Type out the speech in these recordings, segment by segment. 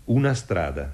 una strada.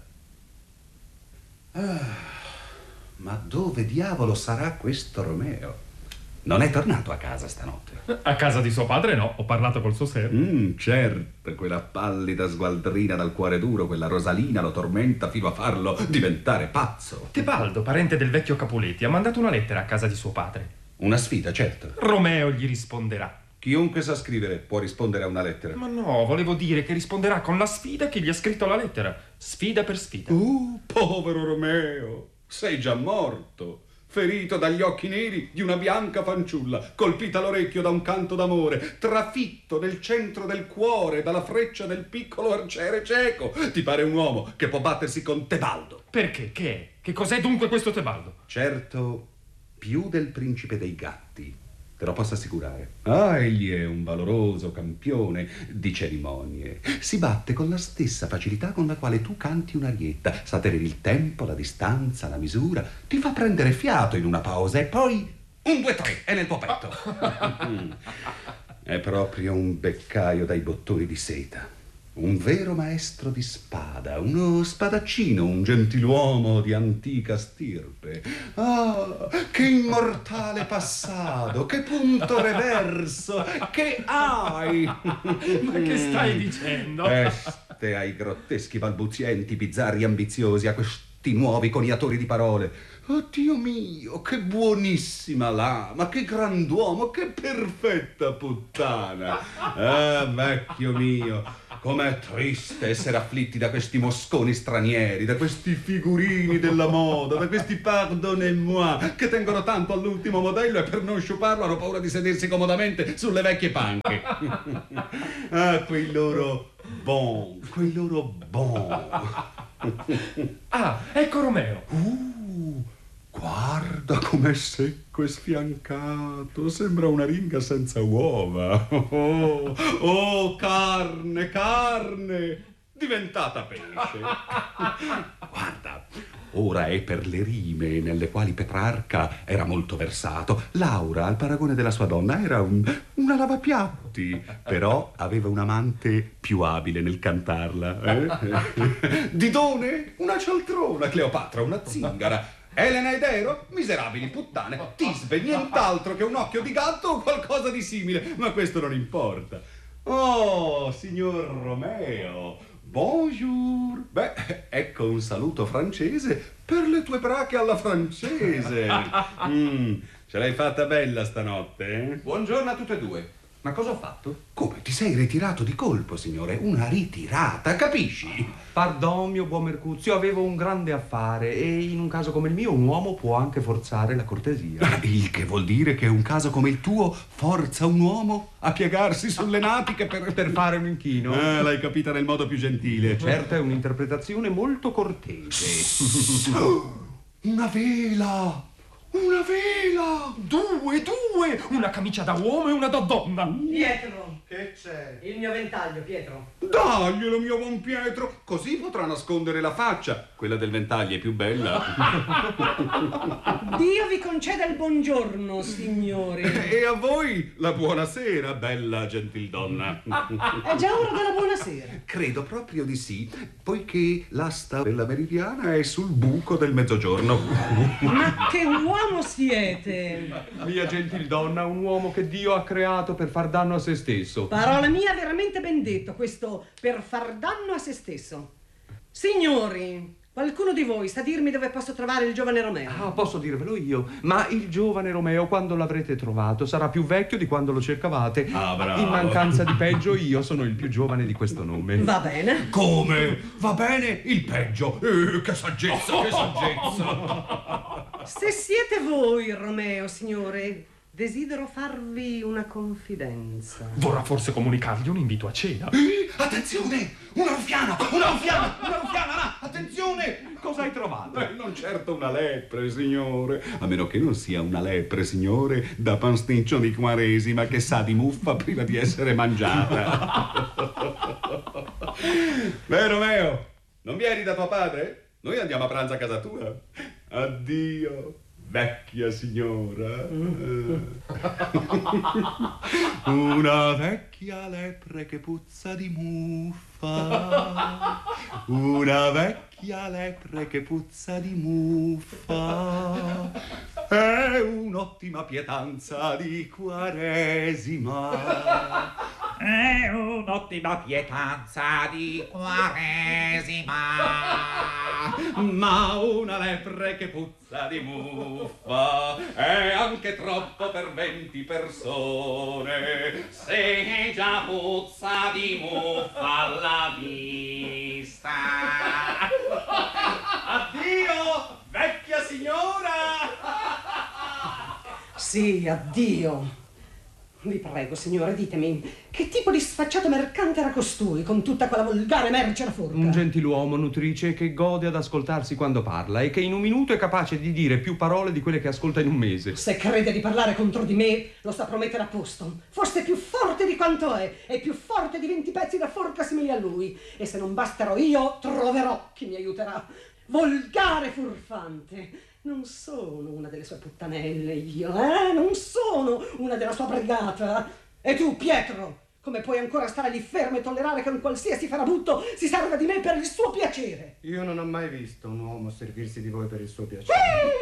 Ma dove diavolo sarà questo Romeo? Non è tornato a casa stanotte? A casa di suo padre no, ho parlato col suo servo. Certo, quella pallida sgualdrina dal cuore duro, quella Rosalina lo tormenta fino a farlo diventare pazzo. Tebaldo, parente del vecchio Capuletti, ha mandato una lettera a casa di suo padre. Una sfida, certo. Romeo gli risponderà. Chiunque sa scrivere può rispondere a una lettera. Ma no, volevo dire che risponderà con la sfida che gli ha scritto la lettera. Sfida per sfida. Povero Romeo, sei già morto. Ferito dagli occhi neri di una bianca fanciulla, colpita all'orecchio da un canto d'amore, trafitto nel centro del cuore dalla freccia del piccolo arciere cieco. Ti pare un uomo che può battersi con Tebaldo? Perché? Che è? Che cos'è dunque questo Tebaldo? Certo, più del principe dei gatti, te lo posso assicurare. Egli è un valoroso campione di cerimonie. Si batte con la stessa facilità con la quale tu canti un'arietta. Sa tenere il tempo, la distanza, la misura. Ti fa prendere fiato in una pausa e poi 1, 2, 3 è nel tuo petto. È proprio un beccaio dai bottoni di seta. Un vero maestro di spada, uno spadaccino, un gentiluomo di antica stirpe. Che immortale passato, che punto reverso, che hai! Ma che stai dicendo? Peste ai grotteschi balbuzienti, bizzarri ambiziosi, a questi nuovi coniatori di parole. Oh Dio mio, che buonissima lama, che grand'uomo, che perfetta puttana. Vecchio mio, com'è triste essere afflitti da questi mosconi stranieri, da questi figurini della moda, da questi pardonnez-moi che tengono tanto all'ultimo modello e per non sciuparlo hanno paura di sedersi comodamente sulle vecchie panche. Quei loro bon. Ecco Romeo. Guarda com'è secco e sfiancato, sembra una ringa senza uova. Carne, diventata pesce. Guarda, ora è per le rime nelle quali Petrarca era molto versato. Laura, al paragone della sua donna, era una lavapiatti, però aveva un amante più abile nel cantarla. Didone, una cialtrona, Cleopatra, una zingara. Elena ed Ero, miserabili puttane. Tisbe, nient'altro che un occhio di gatto o qualcosa di simile, ma questo non importa. Oh, signor Romeo, bonjour. Beh, ecco un saluto francese per le tue brache alla francese. Ce l'hai fatta bella stanotte, eh? Buongiorno a tutte e due. Ma cosa ho fatto? Come, ti sei ritirato di colpo, signore? Una ritirata, capisci? Pardon, mio buon Mercuzio, avevo un grande affare e in un caso come il mio un uomo può anche forzare la cortesia. Il che vuol dire che un caso come il tuo forza un uomo a piegarsi sulle natiche per fare un inchino. L'hai capita nel modo più gentile. Certo, è un'interpretazione molto cortese. Una vela! Una vela! Due! Una camicia da uomo e una da donna. Pietro! Che c'è? Il mio ventaglio, Pietro. Daglielo, mio buon Pietro, così potrà nascondere la faccia. Quella del ventaglio è più bella. Dio vi conceda il buongiorno, signore. E a voi la buonasera, bella gentildonna. È già ora della buonasera. Credo proprio di sì, poiché l'asta della meridiana è sul buco del mezzogiorno. Ma che uomo siete? Mia gentildonna, un uomo che Dio ha creato per far danno a se stesso. Parola mia, veramente ben detto, questo per far danno a se stesso. Signori, qualcuno di voi sa dirmi dove posso trovare il giovane Romeo? Posso dirvelo io, ma il giovane Romeo, quando l'avrete trovato, sarà più vecchio di quando lo cercavate. Bravo. In mancanza di peggio, io sono il più giovane di questo nome. Va bene. Come? Va bene il peggio. Che saggezza, che saggezza. Se siete voi, Romeo, signore, desidero farvi una confidenza. Vorrà forse comunicargli un invito a cena. Attenzione! Una ruffiana! Là! Attenzione! Cosa hai trovato? Non certo una lepre, signore. A meno che non sia una lepre, signore, da pasticcio di Quaresima che sa di muffa prima di essere mangiata. Beh, Romeo, non vieni da tuo padre? Noi andiamo a pranzo a casa tua. Addio, vecchia signora. Una vecchia lepre che puzza di muffa. una vecchia lepre che puzza di muffa, è un'ottima pietanza di Quaresima. È un'ottima pietanza di Quaresima. Ma una lepre che puzza di muffa è anche troppo per 20 persone. Se già puzza di muffa alla vista. Addio, vecchia signora! Sì, addio. Vi prego, signore, ditemi, che tipo di sfacciato mercante era costui, con tutta quella volgare merce alla forca? Un gentiluomo, nutrice, che gode ad ascoltarsi quando parla e che in un minuto è capace di dire più parole di quelle che ascolta in un mese. Se crede di parlare contro di me, lo saprò mettere a posto. Forse più forte di quanto è, e più forte di 20 pezzi da forca simili a lui. E se non basterò io, troverò chi mi aiuterà. Volgare furfante. Non sono una delle sue puttanelle io, non sono una della sua brigata. E tu, Pietro, come puoi ancora stare lì fermo e tollerare che un qualsiasi farabutto si serva di me per il suo piacere? Io non ho mai visto un uomo servirsi di voi per il suo piacere.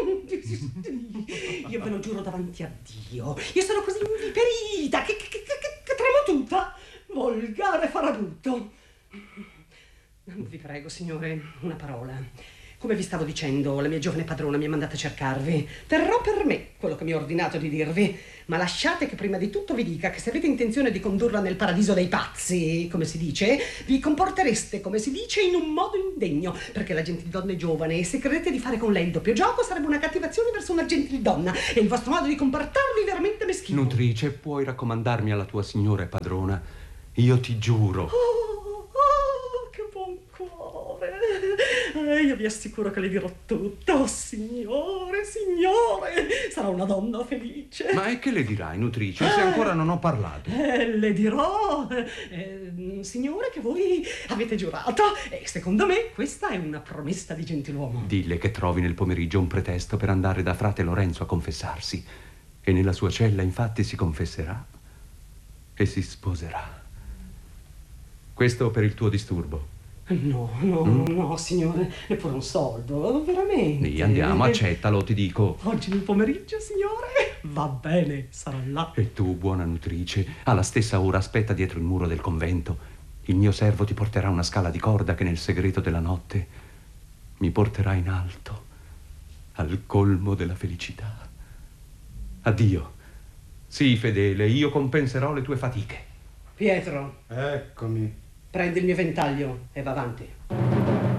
Io ve lo giuro davanti a Dio. Io sono così inviperita che tremo tutta. Volgare farabutto. Vi prego, signore, una parola. Come vi stavo dicendo, la mia giovane padrona mi ha mandato a cercarvi. Terrò per me quello che mi ha ordinato di dirvi, ma lasciate che prima di tutto vi dica che se avete intenzione di condurla nel paradiso dei pazzi, come si dice, vi comportereste, come si dice, in un modo indegno, perché la gentildonna è giovane e se credete di fare con lei il doppio gioco sarebbe una cattivazione verso una gentildonna e il vostro modo di comportarvi veramente meschino. Nutrice, puoi raccomandarmi alla tua signora e padrona? Io ti giuro. Che buon cuore! Io vi assicuro che le dirò tutto. Oh, signore, signore, sarà una donna felice. Ma e che le dirai, nutrice, se ancora non ho parlato? Le dirò, signore, che voi avete giurato e secondo me questa è una promessa di gentiluomo. Dille che trovi nel pomeriggio un pretesto per andare da frate Lorenzo a confessarsi e nella sua cella infatti si confesserà e si sposerà. Questo per il tuo disturbo. No, signore, neppure un soldo, veramente. Sì, andiamo, accettalo, ti dico. Oggi nel pomeriggio, signore? Va bene, sarà là. E tu, buona nutrice, alla stessa ora aspetta dietro il muro del convento. Il mio servo ti porterà una scala di corda che nel segreto della notte mi porterà in alto, al colmo della felicità. Addio. Sii fedele, io compenserò le tue fatiche. Pietro, Eccomi. prendi il mio ventaglio e va avanti.